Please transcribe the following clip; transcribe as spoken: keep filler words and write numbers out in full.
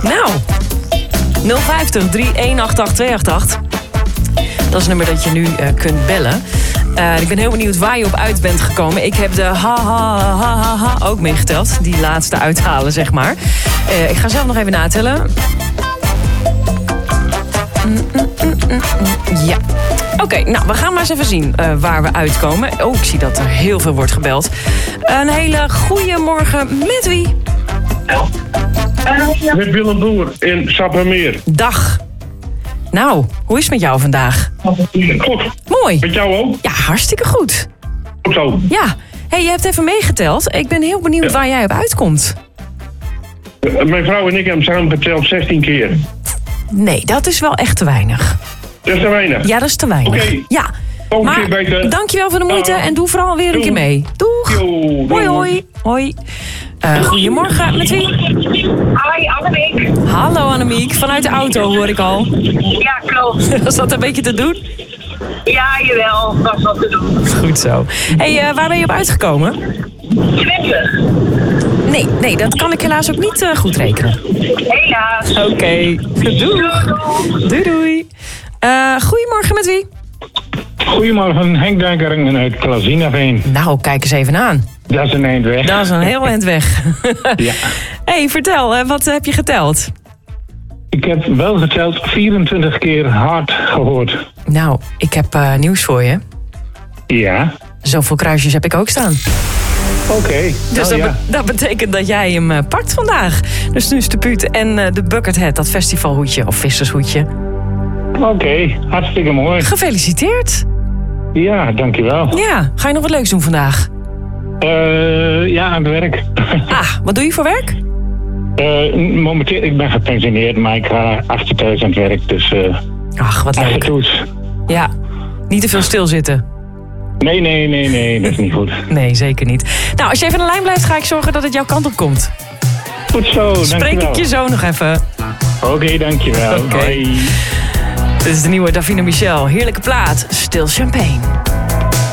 Nou, nul vijftig, drie een acht acht, twee acht acht. Dat is het nummer dat je nu uh, kunt bellen. Uh, ik ben heel benieuwd waar je op uit bent gekomen. Ik heb de ha ha ha ha ha ook meegeteld. Die laatste uithalen, zeg maar. Uh, ik ga zelf nog even natellen. Mm, mm, mm, mm, mm. Ja. Oké, okay, nou, we gaan maar eens even zien uh, waar we uitkomen. Oh, ik zie dat er heel veel wordt gebeld. Een hele goede morgen. Met wie? Met Willem Boer in Sappemeer. Dag. Nou, hoe is het met jou vandaag? Goed. Mooi. Met jou ook? Ja, hartstikke goed. Goed zo. Ja. Hey, je hebt even meegeteld. Ik ben heel benieuwd ja. waar jij op uitkomt. Mijn vrouw en ik hebben samen geteld zestien keer. Nee, dat is wel echt te weinig. Dat is te weinig? Ja, dat is te weinig. Oké. Okay. Ja. Maar dankjewel voor de moeite uh, en doe vooral weer een keer mee. Doeg. Yo, hoi, hoi. Hoi. Uh, goedemorgen, met wie? Hoi, Annemiek. Hallo Annemiek, vanuit de auto hoor ik al. Ja, klopt. Was dat een beetje te doen? Ja, jawel, was wat te doen. Goed zo. Hey, uh, waar ben je op uitgekomen? twintig. Nee, nee, dat kan ik helaas ook niet uh, goed rekenen. Helaas. Oké, okay. Doeg. Doei doei. Uh, goedemorgen, met wie? Goedemorgen, Henk Duikeringen uit Klazinaveen. Nou, kijk eens even aan. Dat is een eind weg. Dat is een heel eind weg. Ja. Hey, vertel, wat heb je geteld? Ik heb wel geteld vierentwintig keer hard gehoord. Nou, ik heb uh, nieuws voor je. Ja? Zoveel kruisjes heb ik ook staan. Oké. Okay. Dus oh, dat, ja. be- dat betekent dat jij hem uh, pakt vandaag. De snoesterpuut en uh, de buckethead, dat festivalhoedje of vissershoedje. Oké, okay. Hartstikke mooi. Gefeliciteerd. Ja, dankjewel. Ja, ga je nog wat leuks doen vandaag? Uh, ja, aan het werk. Ah, wat doe je voor werk? Uh, momenteel, ik ben gepensioneerd, maar ik ga achter thuis aan het werk. Dus, uh, Ach, wat leuk. Toets. Ja, niet te veel stilzitten. Nee, nee, nee, nee, dat is niet goed. Nee, zeker niet. Nou, als je even aan de lijn blijft, ga ik zorgen dat het jouw kant op komt. Goed zo, dankjewel. Spreek ik je zo nog even. Oké, okay, dankjewel. Okay. Dit is de nieuwe Davina Michel. Heerlijke plaat. Stil Champagne.